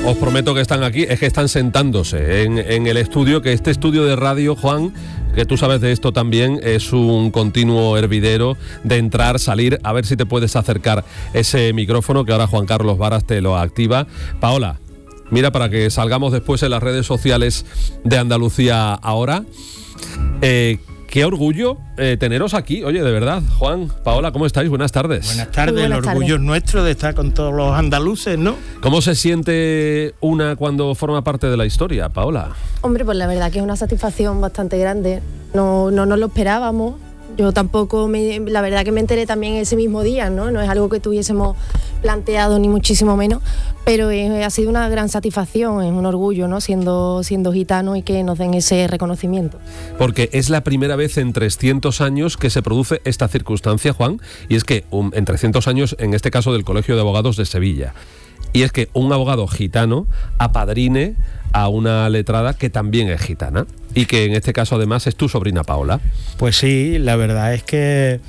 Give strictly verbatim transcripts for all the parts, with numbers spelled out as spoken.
os prometo que están aquí, es que están sentándose en, en el estudio, que este estudio de radio, Juan, que tú sabes de esto también, es un continuo hervidero de entrar, salir, a ver si te puedes acercar ese micrófono, que ahora Juan Carlos Varas te lo activa. Paola, mira, para que salgamos después en las redes sociales de Andalucía Ahora. Eh, Qué orgullo eh, teneros aquí. Oye, de verdad, Juan, Paola, ¿cómo estáis? Buenas tardes. Buenas tardes, buenas el orgullo tardes. es nuestro de estar con todos los andaluces, ¿no? ¿Cómo se siente una cuando forma parte de la historia, Paola? Hombre, pues la verdad que es una satisfacción bastante grande. No, no nos lo esperábamos. Yo tampoco, me, la verdad que me enteré también ese mismo día, ¿no? No es algo que tuviésemos planteado ni muchísimo menos, pero es, ha sido una gran satisfacción, es un orgullo, ¿no? Siendo, siendo gitano y que nos den ese reconocimiento. Porque es la primera vez en trescientos años que se produce esta circunstancia, Juan, y es que um, en trescientos años, en este caso del Colegio de Abogados de Sevilla, y es que un abogado gitano apadrine a una letrada que también es gitana y que en este caso además es tu sobrina Paola. Pues sí, la verdad es que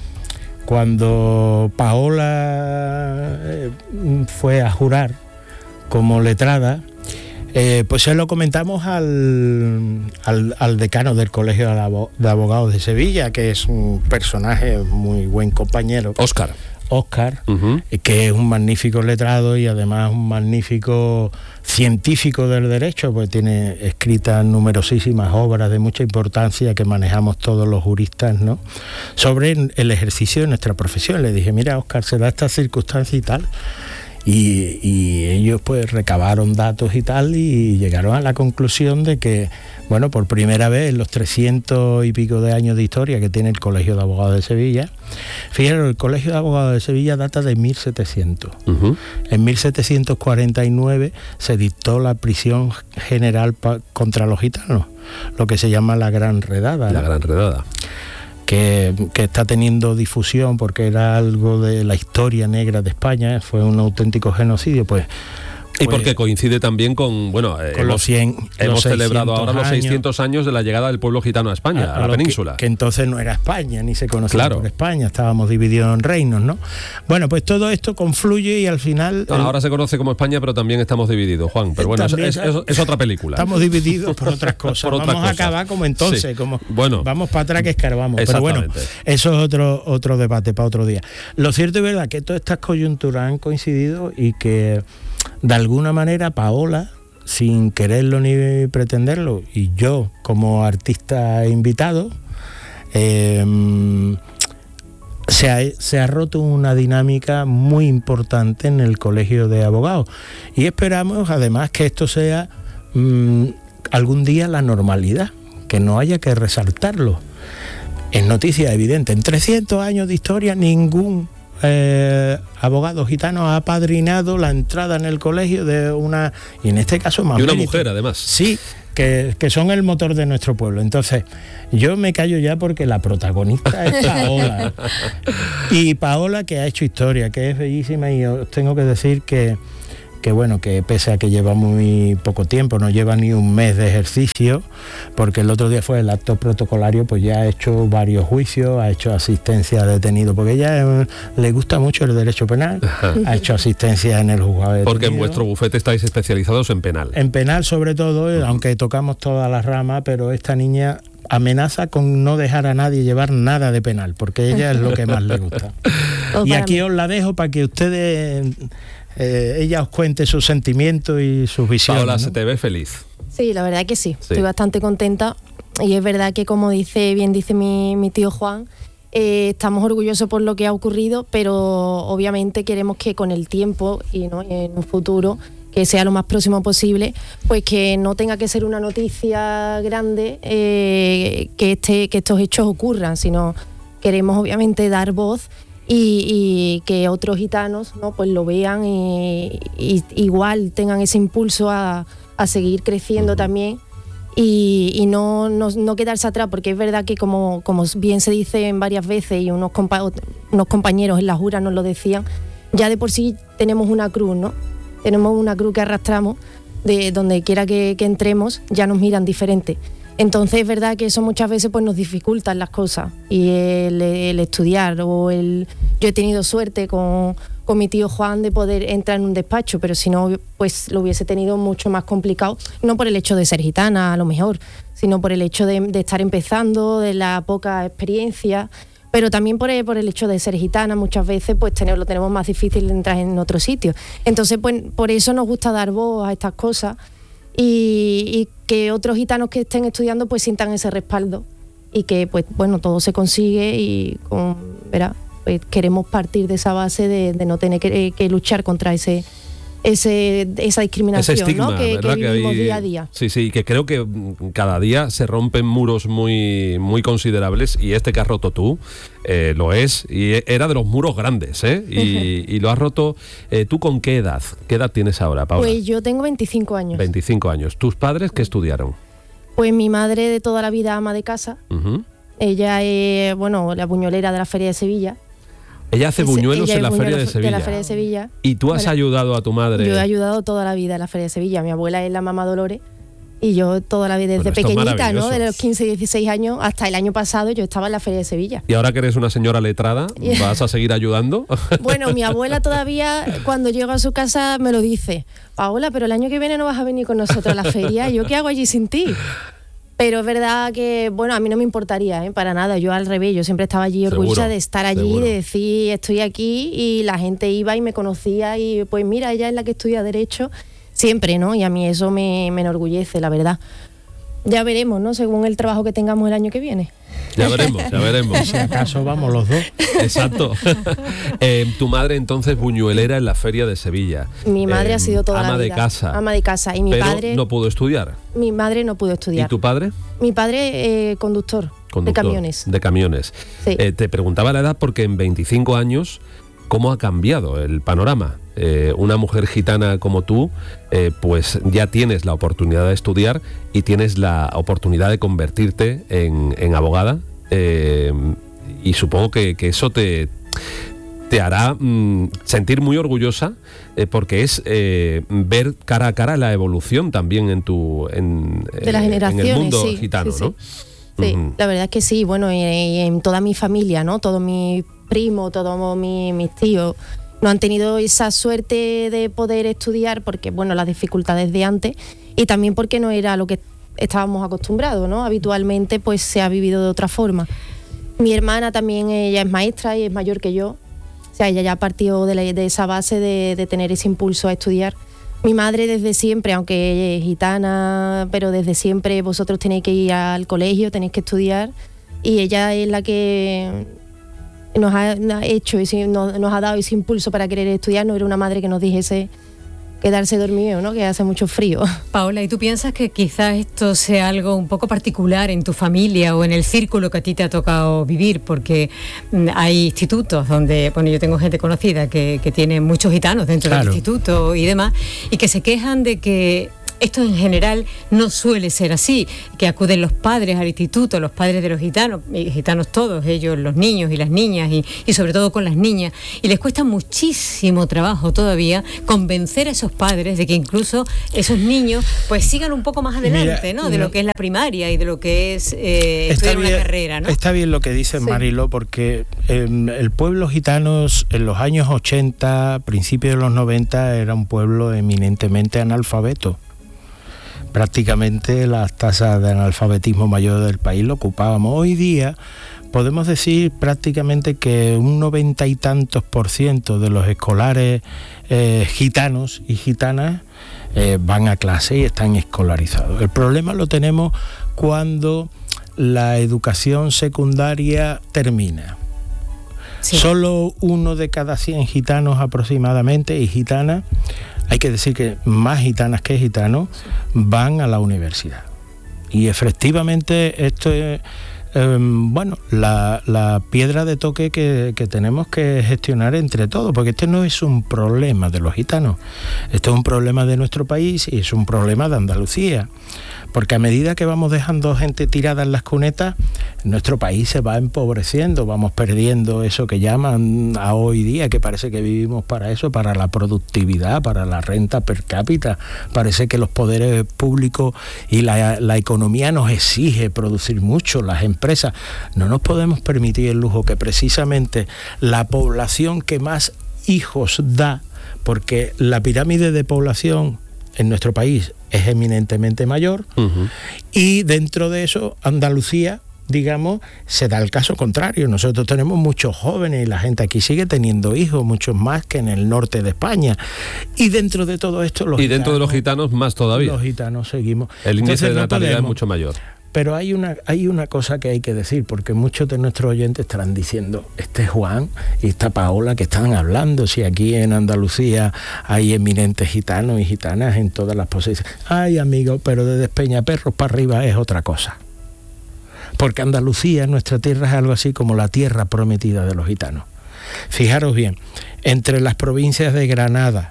cuando Paola eh, fue a jurar como letrada, eh, pues se lo comentamos al, al, al decano del Colegio de Abogados de Sevilla, que es un personaje muy buen compañero. Óscar. Óscar, Uh-huh. que es un magnífico letrado y además un magnífico científico del derecho, pues tiene escritas numerosísimas obras de mucha importancia que manejamos todos los juristas, ¿no? Sobre el ejercicio de nuestra profesión. Le dije, mira, Óscar, se da esta circunstancia y tal. Y, y ellos pues recabaron datos y tal y llegaron a la conclusión de que, bueno, por primera vez en los trescientos y pico de años de historia que tiene el Colegio de Abogados de Sevilla, fíjate, el Colegio de Abogados de Sevilla data de mil setecientos. Uh-huh. En mil setecientos cuarenta y nueve se dictó la prisión general pa- contra los gitanos, lo que se llama la Gran Redada. La ¿no? Gran Redada. Que, que está teniendo difusión porque era algo de la historia negra de España, fue un auténtico genocidio, pues... Y pues, porque coincide también con, bueno, con hemos, los cien, hemos los celebrado ahora los años, seiscientos años de la llegada del pueblo gitano a España, a, a, a la península. Que, que entonces no era España, ni se conocía claro. por España, estábamos divididos en reinos, ¿no? Bueno, pues todo esto confluye y al final... No, el... Ahora se conoce como España, pero también estamos divididos, Juan. Pero bueno, es, es, es, es otra película. Estamos divididos por otras cosas. por vamos otras a cosas. acabar como entonces, sí. como bueno, vamos para atrás que escarbamos. Pero bueno, eso es otro, otro debate para otro día. Lo cierto es verdad que todas estas coyunturas han coincidido y que de alguna manera Paola, sin quererlo ni pretenderlo, y yo como artista invitado, eh, se, ha, se ha roto una dinámica muy importante en el Colegio de Abogados y esperamos además que esto sea mmm, algún día la normalidad, que no haya que resaltarlo. Es noticia evidente, en trescientos años de historia ningún Eh, abogado gitano ha apadrinado la entrada en el colegio de una, y en este caso más y una mérito. mujer además sí, que, que son el motor de nuestro pueblo. Entonces yo me callo ya porque la protagonista es Paola y Paola, que ha hecho historia, que es bellísima, y os tengo que decir que que bueno, que pese a que lleva muy poco tiempo, no lleva ni un mes de ejercicio, porque el otro día fue el acto protocolario, pues ya ha hecho varios juicios, ha hecho asistencia a detenidos, porque ella eh, le gusta mucho el derecho penal, Ajá. ha hecho asistencia en el juzgado de porque en vuestro bufete estáis especializados en penal. En penal sobre todo, uh-huh. aunque tocamos todas las ramas, pero esta niña amenaza con no dejar a nadie llevar nada de penal, porque ella es lo que más le gusta. Y aquí os la dejo para que ustedes... Eh, ella os cuente sus sentimientos y sus visiones. Paola, ¿no? se te ve feliz. Sí, la verdad que sí. sí. Estoy bastante contenta y es verdad que, como dice bien dice mi, mi tío Juan, eh, estamos orgullosos por lo que ha ocurrido, pero obviamente queremos que con el tiempo y, ¿no? en un futuro que sea lo más próximo posible, pues que no tenga que ser una noticia grande eh, que, este, que estos hechos ocurran, sino queremos obviamente dar voz Y, y que otros gitanos, ¿no? pues lo vean y, y igual tengan ese impulso a, a seguir creciendo también y, y no, no, no quedarse atrás, porque es verdad que como, como bien se dice en varias veces y unos, compa- unos compañeros en la jura nos lo decían, ya de por sí tenemos una cruz, ¿no? Tenemos una cruz que arrastramos, de donde quiera que, que entremos ya nos miran diferente. Entonces es verdad que eso muchas veces pues nos dificultan las cosas y el, el estudiar o el... Yo he tenido suerte con, con mi tío Juan de poder entrar en un despacho, pero si no pues lo hubiese tenido mucho más complicado, no por el hecho de ser gitana a lo mejor, sino por el hecho de, de estar empezando, de la poca experiencia, pero también por el, por el hecho de ser gitana muchas veces pues tener, lo tenemos más difícil de entrar en otro sitio. Entonces pues por eso nos gusta dar voz a estas cosas. Y, y que otros gitanos que estén estudiando pues sientan ese respaldo y que pues bueno, todo se consigue y con, verá, pues queremos partir de esa base de, de no tener que, que luchar contra ese, ese esa discriminación, ese estigma, ¿no? que, que vivimos que hay, día a día. Sí, sí, que creo que cada día se rompen muros muy, muy considerables y este que has roto tú eh, lo es, y era de los muros grandes, ¿eh? Y, uh-huh. y lo has roto, eh, ¿tú con qué edad? ¿Qué edad tienes ahora, Paula? Pues yo tengo veinticinco años. veinticinco años. ¿Tus padres qué estudiaron? Pues mi madre de toda la vida ama de casa. Uh-huh. Ella es, bueno, la buñuelera de la Feria de Sevilla. Ella hace buñuelos ella en la Feria de Sevilla. De la Feria de Sevilla. ¿Y tú has bueno, ayudado a tu madre? Yo he ayudado toda la vida en la Feria de Sevilla. Mi abuela es la mamá Dolores y yo toda la vida, desde bueno, pequeñita, ¿no? De los quince, dieciséis años hasta el año pasado yo estaba en la Feria de Sevilla. ¿Y ahora que eres una señora letrada, vas a seguir ayudando? Bueno, mi abuela todavía cuando llego a su casa me lo dice: Paola, pero el año que viene no vas a venir con nosotros a la feria. ¿Yo qué hago allí sin ti? Pero es verdad que, bueno, a mí no me importaría, ¿eh? Para nada. Yo al revés, yo siempre estaba allí orgullosa seguro, de estar allí, seguro. De decir estoy aquí, y la gente iba y me conocía y pues mira, ella es la que estudia Derecho, siempre, ¿no? Y a mí eso me, me enorgullece, la verdad. Ya veremos, ¿no? Según el trabajo que tengamos el año que viene. Ya veremos, ya veremos. Si acaso vamos los dos. Exacto. eh, tu madre entonces buñuelera en la Feria de Sevilla. Mi madre eh, ha sido toda la vida. Ama de casa. Ama de casa. Y mi pero padre... no pudo estudiar. Mi madre no pudo estudiar. ¿Y tu padre? Mi padre, eh, conductor, conductor de camiones. De camiones. Sí. Eh, te preguntaba la edad porque en veinticinco años, ¿cómo ha cambiado el panorama? Eh, una mujer gitana como tú, eh, pues ya tienes la oportunidad de estudiar y tienes la oportunidad de convertirte en, en abogada, eh, y supongo que, que eso te, te hará mm, sentir muy orgullosa, eh, porque es eh, ver cara a cara la evolución también en tu en, de las generaciones, en el mundo sí, gitano, sí, ¿no? Sí, sí, uh-huh. La verdad es que sí, bueno, y, y en toda mi familia, ¿no? Todos mis primos, todos mis, mis tíos no han tenido esa suerte de poder estudiar porque, bueno, las dificultades de antes, y también porque no era lo que estábamos acostumbrados, ¿no? Habitualmente pues se ha vivido de otra forma. Mi hermana también, ella es maestra y es mayor que yo, o sea, ella ya partió de, la, de esa base de, de tener ese impulso a estudiar. Mi madre desde siempre, aunque ella es gitana, pero desde siempre vosotros tenéis que ir al colegio, tenéis que estudiar, y ella es la que nos ha hecho, nos, nos ha dado ese impulso para querer estudiar. No era una madre que nos dijese quedarse dormido, ¿no? Que hace mucho frío. Paola, ¿y tú piensas que quizás esto sea algo un poco particular en tu familia o en el círculo que a ti te ha tocado vivir? Porque hay institutos donde, bueno, yo tengo gente conocida que, que tiene muchos gitanos dentro claro. del instituto y demás, y que se quejan de que esto en general no suele ser así, que acuden los padres al instituto, los padres de los gitanos, y gitanos todos ellos, los niños y las niñas, y, y sobre todo con las niñas, y les cuesta muchísimo trabajo todavía convencer a esos padres de que incluso esos niños pues sigan un poco más adelante, Mira, ¿no? De no. lo que es la primaria y de lo que es eh, estudiar bien, una carrera, ¿no? Está bien lo que dice sí. Mariló, porque eh, el pueblo gitano en los años ochenta, principios de los noventa, era un pueblo eminentemente analfabeto. Prácticamente las tasas de analfabetismo mayor del país lo ocupábamos. Hoy día podemos decir prácticamente que un noventa y tantos por ciento de los escolares eh, gitanos y gitanas eh, van a clase y están escolarizados. El problema lo tenemos cuando la educación secundaria termina. Sí. Solo uno de cada cien gitanos aproximadamente y gitanas, hay que decir que más gitanas que gitanos, van a la universidad. Y efectivamente esto es, eh, bueno, la, la piedra de toque que, que tenemos que gestionar entre todos, porque este no es un problema de los gitanos, este es un problema de nuestro país y es un problema de Andalucía, porque a medida que vamos dejando gente tirada en las cunetas, nuestro país se va empobreciendo, vamos perdiendo eso que llaman a hoy día, que parece que vivimos para eso, para la productividad, para la renta per cápita. Parece que los poderes públicos y la, la economía nos exige producir mucho, las empresas. No nos podemos permitir el lujo que precisamente la población que más hijos da, porque la pirámide de población en nuestro país es eminentemente mayor, uh-huh. y dentro de eso Andalucía, digamos, se da el caso contrario. Nosotros tenemos muchos jóvenes y la gente aquí sigue teniendo hijos, muchos más que en el norte de España. Y dentro de todo esto... Los y dentro gitanos, de los gitanos más todavía. Los gitanos seguimos. El índice Entonces, de natalidad no es mucho mayor. Pero hay una, hay una cosa que hay que decir, porque muchos de nuestros oyentes estarán diciendo, este Juan y esta Paola que están hablando, si aquí en Andalucía hay eminentes gitanos y gitanas en todas las posiciones. Ay, amigo, pero de Despeñaperros para arriba es otra cosa. Porque Andalucía, nuestra tierra, es algo así como la tierra prometida de los gitanos. Fijaros bien, entre las provincias de Granada,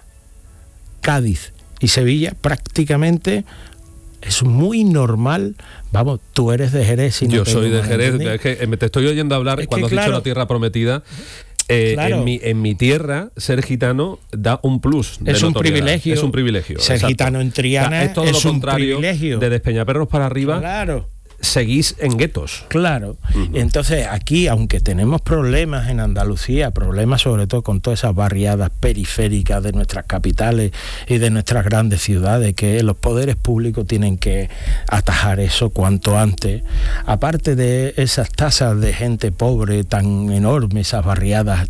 Cádiz y Sevilla, prácticamente es muy normal. Vamos, tú eres de Jerez. Y no Yo soy de Jerez, es que te estoy oyendo hablar es cuando que, has claro, dicho la tierra prometida. Eh, claro. en, mi, en mi tierra, ser gitano da un plus de es un notoriedad. privilegio. Es un privilegio. Ser exacto. gitano en Triana, o sea, es todo es lo un contrario. Privilegio. De Despeñaperros para arriba. Claro. Seguís en guetos. Claro. Uh-huh. Entonces aquí, aunque tenemos problemas en Andalucía, problemas sobre todo con todas esas barriadas periféricas de nuestras capitales y de nuestras grandes ciudades, que los poderes públicos tienen que atajar eso cuanto antes. Aparte de esas tasas de gente pobre tan enormes, esas barriadas,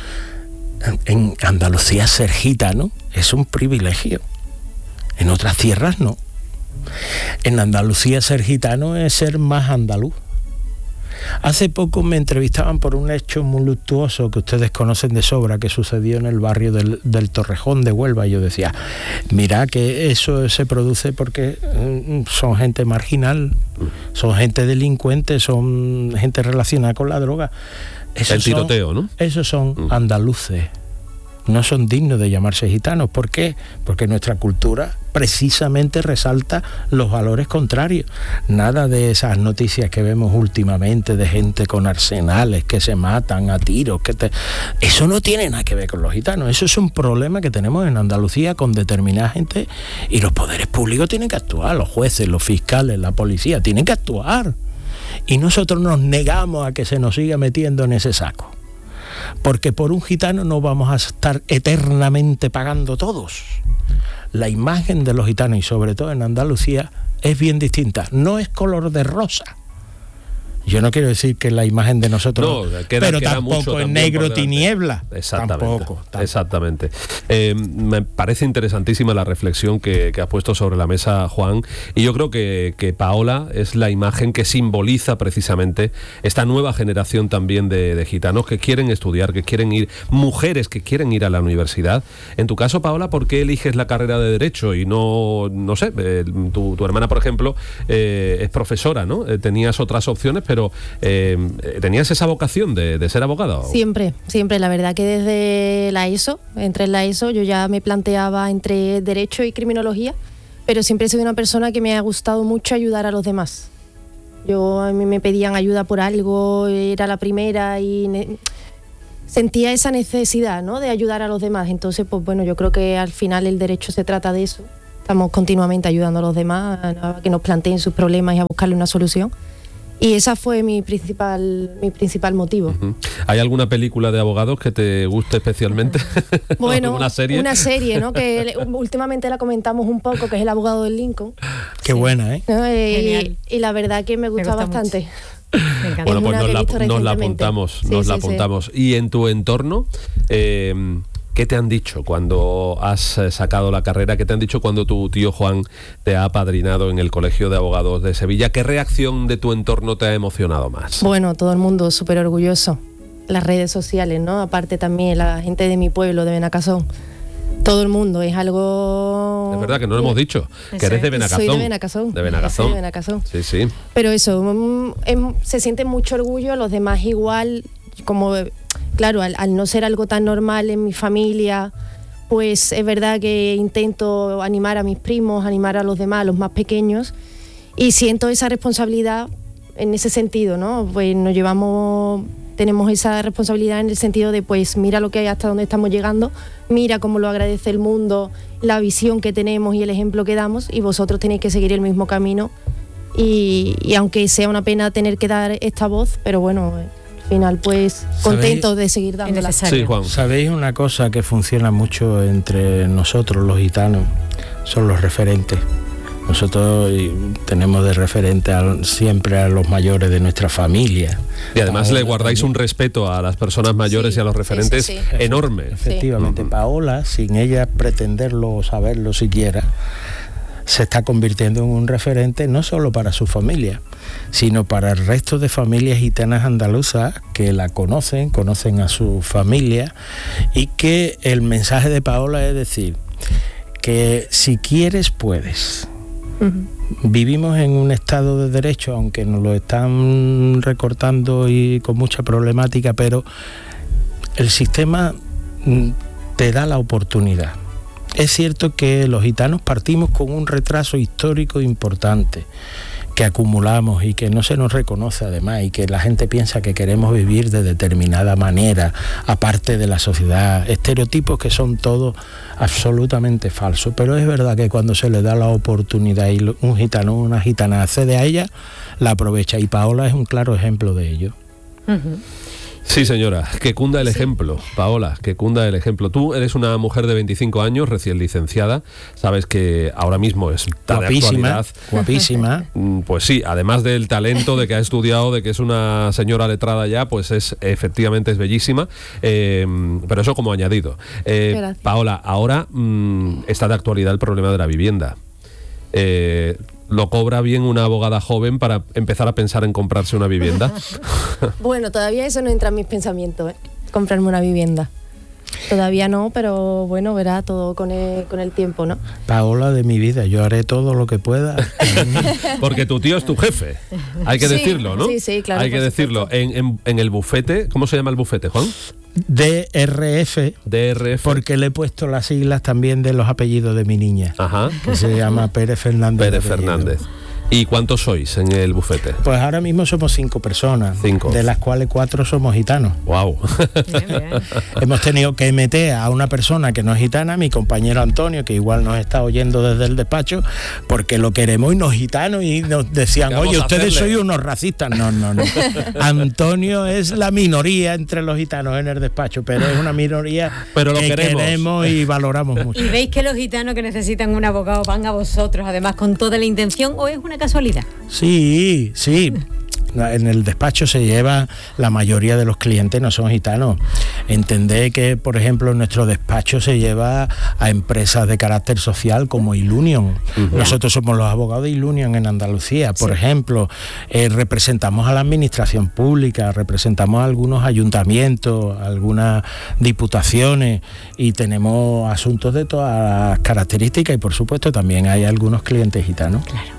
en Andalucía ser gitano es un privilegio. En otras tierras no. En Andalucía ser gitano es ser más andaluz. Hace poco me entrevistaban por un hecho muy luctuoso que ustedes conocen de sobra, que sucedió en el barrio del, del Torrejón de Huelva. Yo decía, mira que eso se produce porque son gente marginal, son gente delincuente, son gente relacionada con la droga. Esos el tiroteo, son, ¿no? Esos son mm. andaluces. No son dignos de llamarse gitanos. ¿Por qué? Porque nuestra cultura precisamente resalta los valores contrarios. Nada de esas noticias que vemos últimamente de gente con arsenales que se matan a tiros. Que te... Eso no tiene nada que ver con los gitanos. Eso es un problema que tenemos en Andalucía con determinada gente, y los poderes públicos tienen que actuar. Los jueces, los fiscales, la policía tienen que actuar. Y nosotros nos negamos a que se nos siga metiendo en ese saco. Porque por un gitano no vamos a estar eternamente pagando todos. La imagen de los gitanos, y sobre todo en Andalucía, es bien distinta. No es color de rosa. Yo no quiero decir que la imagen de nosotros, no, queda, pero queda tampoco es negro tiniebla. Exactamente. Tampoco, tampoco. Exactamente. Eh, me parece interesantísima la reflexión que, que ha puesto sobre la mesa Juan, y yo creo que, que Paola es la imagen que simboliza precisamente esta nueva generación también de, de gitanos que quieren estudiar, que quieren ir, mujeres que quieren ir a la universidad. En tu caso, Paola, ¿por qué eliges la carrera de Derecho y no, no sé, eh, tu, tu hermana, por ejemplo, eh, es profesora, ¿no? Eh, tenías otras opciones, pero pero eh, ¿tenías esa vocación de, de ser abogada? ¿O? Siempre, siempre. La verdad que desde la ESO, entré en la ESO, yo ya me planteaba entre Derecho y Criminología, pero siempre he sido una persona que me ha gustado mucho ayudar a los demás. Yo, a mí me pedían ayuda por algo, era la primera y ne- sentía esa necesidad, ¿no?, de ayudar a los demás. Entonces, pues bueno, yo creo que al final el derecho se trata de eso. Estamos continuamente ayudando a los demás a que nos planteen sus problemas y a buscarle una solución. Y esa fue mi principal mi principal motivo. Uh-huh. ¿Hay alguna película de abogados que te guste especialmente? Bueno, ¿Una serie? Una serie, ¿no? Que últimamente la comentamos un poco, que es El abogado del Lincoln. Qué sí. buena, ¿eh? ¿No? Eh y, y la verdad que me gusta, me gusta bastante. Me encanta. Bueno, pues nos la, nos la apuntamos, sí, nos sí, la apuntamos. Sí. Y en tu entorno, eh, ¿qué te han dicho cuando has sacado la carrera? ¿Qué te han dicho cuando tu tío Juan te ha apadrinado en el Colegio de Abogados de Sevilla? ¿Qué reacción de tu entorno te ha emocionado más? Bueno, todo el mundo súper orgulloso. Las redes sociales, ¿no? Aparte también la gente de mi pueblo, de Benacasón. Todo el mundo, es algo... Es verdad que no lo hemos dicho, que eres de Benacazón. Soy de Benacazón. De Benacazón. Soy de Benacazón. Sí, sí. Pero eso, mm, em, se siente mucho orgullo, los demás igual, como, claro, al, al no ser algo tan normal en mi familia, pues es verdad que intento animar a mis primos, animar a los demás, a los más pequeños, y siento esa responsabilidad en ese sentido, ¿no? Pues nos llevamos... Tenemos esa responsabilidad en el sentido de, pues, mira lo que hay, hasta dónde estamos llegando, mira cómo lo agradece el mundo, la visión que tenemos y el ejemplo que damos, y vosotros tenéis que seguir el mismo camino. Y, y aunque sea una pena tener que dar esta voz, pero bueno, al final, pues, contentos de seguir dándola. Sí, Juan. ¿Sabéis una cosa que funciona mucho entre nosotros, los gitanos? Son los referentes. Nosotros tenemos de referente a, siempre a los mayores de nuestra familia. Y además Paola, le guardáis también un respeto a las personas mayores, sí, y a los referentes, sí, sí, sí, enorme. Efectivamente, sí. Paola, sin ella pretenderlo o saberlo siquiera, se está convirtiendo en un referente no solo para su familia, sino para el resto de familias gitanas andaluzas que la conocen, conocen a su familia, y que el mensaje de Paola es decir, que si quieres, puedes. Uh-huh. Vivimos en un estado de derecho, aunque nos lo están recortando y con mucha problemática, pero el sistema te da la oportunidad. Es cierto que los gitanos partimos con un retraso histórico importante que acumulamos y que no se nos reconoce además, y que la gente piensa que queremos vivir de determinada manera, aparte de la sociedad, estereotipos que son todos absolutamente falsos, pero es verdad que cuando se le da la oportunidad y un gitano o una gitana accede a ella, la aprovecha, y Paola es un claro ejemplo de ello. Uh-huh. Sí, señora, que cunda el sí. ejemplo, Paola, que cunda el ejemplo. Tú eres una mujer de veinticinco años, recién licenciada, sabes que ahora mismo es tan guapísima, de actualidad. Guapísima. Pues sí, además del talento, de que ha estudiado, de que es una señora letrada ya, pues es efectivamente es bellísima, eh, pero eso como añadido. Eh, Paola, ahora mmm, está de actualidad el problema de la vivienda. Eh, ¿Lo cobra bien una abogada joven para empezar a pensar en comprarse una vivienda? Bueno, todavía eso no entra en mis pensamientos, ¿eh? Comprarme una vivienda. Todavía no, pero bueno, verá todo con el, con el tiempo, ¿no? Paola, de mi vida, yo haré todo lo que pueda. Porque tu tío es tu jefe, hay que sí, decirlo, ¿no? Sí, sí, claro. Hay que decirlo. En, en, en el bufete, ¿cómo se llama el bufete, Juan? D R F, D R F, porque le he puesto las siglas también de los apellidos de mi niña. Ajá. Que se llama Pérez Fernández. Pérez Fernández. ¿Y cuántos sois en el bufete? Pues ahora mismo somos cinco personas, cinco. De las cuales cuatro somos gitanos. Wow. Bien, bien. Hemos tenido que meter a una persona que no es gitana, mi compañero Antonio, que igual nos está oyendo desde el despacho, porque lo queremos y no es gitano, y nos decían, oye, ustedes sois unos racistas. No, no, no. Antonio es la minoría entre los gitanos en el despacho, pero es una minoría pero lo que queremos. queremos y valoramos mucho. ¿Y veis que los gitanos que necesitan un abogado van a vosotros, además con toda la intención, o es una casualidad? Sí, sí. En el despacho se lleva, la mayoría de los clientes no son gitanos. Entendé que, por ejemplo, en nuestro despacho se lleva a empresas de carácter social como Ilunion. Uh-huh. Nosotros somos los abogados de Ilunion en Andalucía, por sí. ejemplo. Eh, representamos a la administración pública, representamos a algunos ayuntamientos, algunas diputaciones, y tenemos asuntos de todas las características, y por supuesto también hay algunos clientes gitanos. Claro.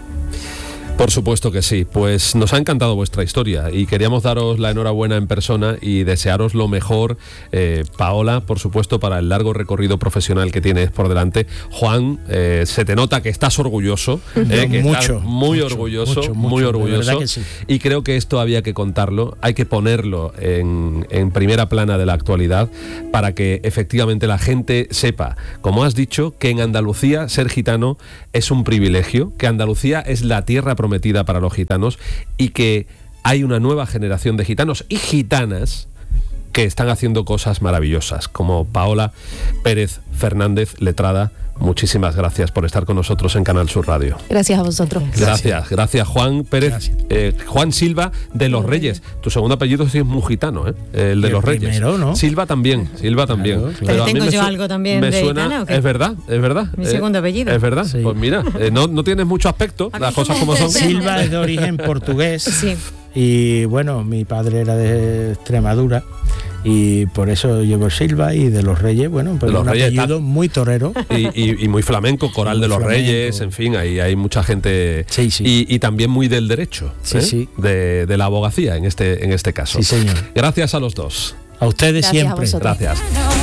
Por supuesto que sí, pues nos ha encantado vuestra historia y queríamos daros la enhorabuena en persona y desearos lo mejor, eh, Paola, por supuesto, para el largo recorrido profesional que tienes por delante. Juan, eh, se te nota que estás orgulloso, eh, que mucho, estás muy mucho, orgulloso, mucho, muy mucho, orgulloso, que sí. Y creo que esto había que contarlo, hay que ponerlo en, en primera plana de la actualidad para que efectivamente la gente sepa, como has dicho, que en Andalucía ser gitano es un privilegio, que Andalucía es la tierra prometida para los gitanos y que hay una nueva generación de gitanos y gitanas que están haciendo cosas maravillosas, como Paola Pérez Fernández, letrada. Muchísimas gracias por estar con nosotros en Canal Sur Radio. Gracias a vosotros. Gracias, gracias, gracias Juan Pérez, gracias. Eh, Juan Silva de Los Reyes. Tu segundo apellido sí es muy gitano, ¿eh? El de Los Reyes. Primero, ¿no? Silva también, Silva también. Claro, claro. Pero, Pero tengo yo su- algo también me de suena, gitano, ¿o qué? es verdad, es verdad. Mi eh, segundo apellido. Es verdad, Sí. pues mira, eh, no, no tienes mucho aspecto, las cosas como son. Silva es de origen portugués. Sí. Y bueno, mi padre era de Extremadura y por eso llevo Silva, y de los Reyes, bueno, pues un Reyes, apellido muy torero. Y, y, y muy flamenco, Coral muy de los flamenco. Reyes, en fin, ahí hay mucha gente. Sí, sí. Y, y también muy del derecho, sí, ¿eh? sí. De, de la abogacía en este, en este caso. Sí, señor. Gracias a los dos. A ustedes Gracias siempre. A Gracias.